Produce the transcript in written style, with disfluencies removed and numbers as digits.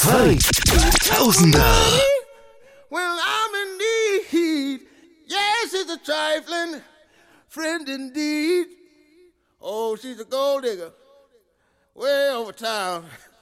2000er. When I'm in need, yes, it's a trifling friend indeed. Oh, she's a gold digger way over town.